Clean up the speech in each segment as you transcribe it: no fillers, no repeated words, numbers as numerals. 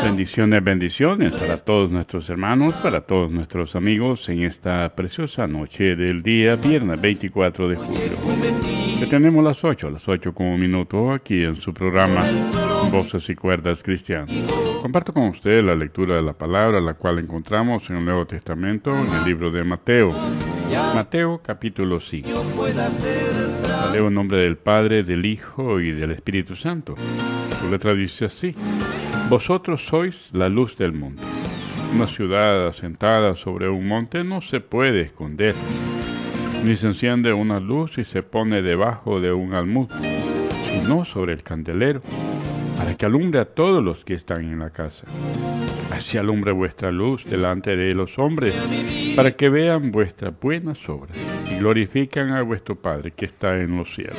Bendiciones, bendiciones para todos nuestros hermanos, para todos nuestros amigos en esta preciosa noche del día viernes 24 de julio. Que tenemos las 8 como un minuto aquí en su programa Voces y Cuerdas Cristianas. Comparto con ustedes la lectura de la palabra, la cual encontramos en el Nuevo Testamento, en el libro de Mateo. Mateo capítulo 5. Leo en nombre del Padre, del Hijo y del Espíritu Santo. Su letra dice así: Vosotros sois la luz del mundo. Una ciudad asentada sobre un monte no se puede esconder, ni se enciende una luz y se pone debajo de un almud, sino sobre el candelero, para que alumbre a todos los que están en la casa. Así alumbre vuestra luz delante de los hombres, para que vean vuestras buenas obras y glorifiquen a vuestro Padre que está en los cielos.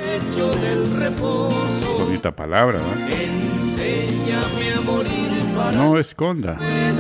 Bonita palabra, ¿no? No esconda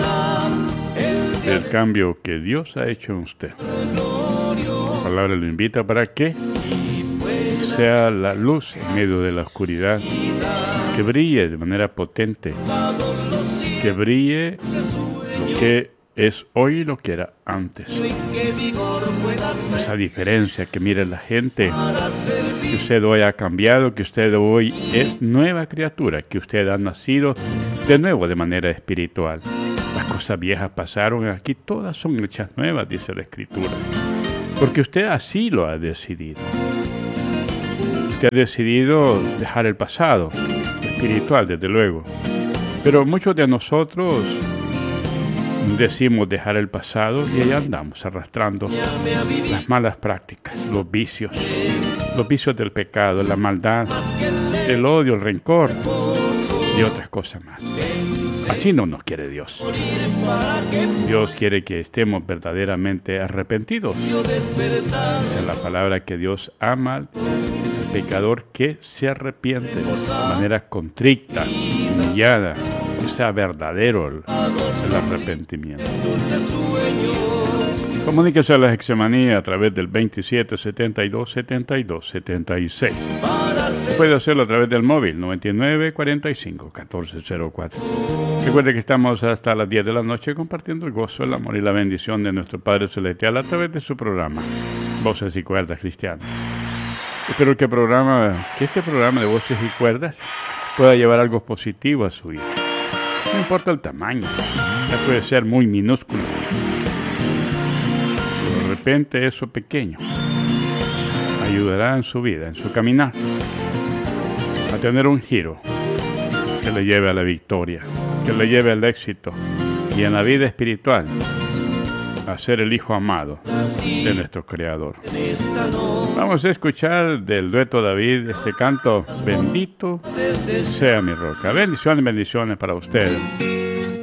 el cambio que Dios ha hecho en usted. La palabra lo invita para que sea la luz en medio de la oscuridad, que brille de manera potente, que brille lo que es hoy y lo que era antes. Esa diferencia que mire la gente, que usted hoy ha cambiado, que usted hoy es nueva criatura, que usted ha nacido de nuevo de manera espiritual. Las cosas viejas pasaron, aquí todas son hechas nuevas, dice la Escritura. Porque usted así lo ha decidido. Usted ha decidido dejar el pasado espiritual, desde luego. Pero muchos de nosotros decimos dejar el pasado y ahí andamos arrastrando las malas prácticas, los vicios del pecado, la maldad, el odio, el rencor y otras cosas más. Así no nos quiere Dios. Dios quiere que estemos verdaderamente arrepentidos. Esa es la palabra, que Dios ama al pecador que se arrepiente de manera contrita, humillada, que sea verdadero el arrepentimiento. Comuníquese a la Hexamanía a través del 27 72 72 76. Puede hacerlo a través del móvil 99 45 14 04. Recuerde que estamos hasta las 10 de la noche compartiendo el gozo, el amor y la bendición de nuestro Padre Celestial a través de su programa Voces y Cuerdas Cristianas. Espero que este programa de Voces y Cuerdas pueda llevar algo positivo a su vida. No importa el tamaño, ya puede ser muy minúsculo. Pero de repente eso pequeño ayudará en su vida, en su caminar, a tener un giro que le lleve a la victoria, que le lleve al éxito y en la vida espiritual a ser el hijo amado de nuestro Creador. Vamos a escuchar del dueto David este canto: Bendito sea mi roca. Bendiciones, bendiciones para ustedes.